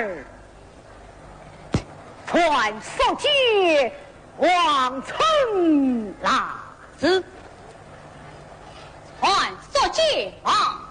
儿，传所接王成郎子， 传所接王